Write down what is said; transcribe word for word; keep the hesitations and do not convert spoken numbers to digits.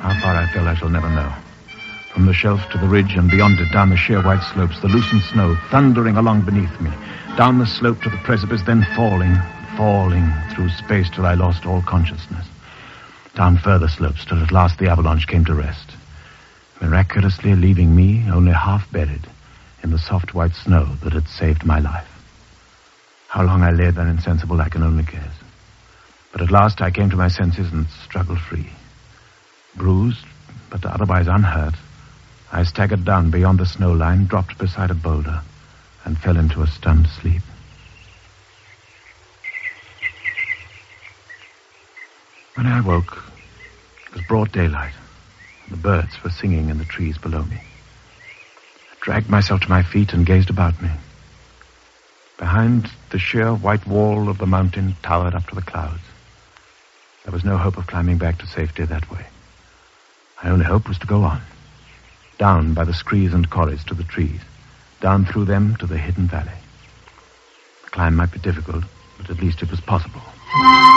How far I fell, I shall never know. From the shelf to the ridge and beyond it, down the sheer white slopes, the loosened snow thundering along beneath me, down the slope to the precipice, then falling, falling through space till I lost all consciousness. Down further slopes till at last the avalanche came to rest, miraculously leaving me only half buried in the soft white snow that had saved my life. How long I lay there insensible, I can only guess. But at last I came to my senses and struggled free. Bruised, but otherwise unhurt, I staggered down beyond the snow line, dropped beside a boulder, and fell into a stunned sleep. When I woke, it was broad daylight. The birds were singing in the trees below me. I dragged myself to my feet and gazed about me. Behind, the sheer white wall of the mountain towered up to the clouds. There was no hope of climbing back to safety that way. My only hope was to go on, down by the screes and corries to the trees, down through them to the hidden valley. The climb might be difficult, but at least it was possible.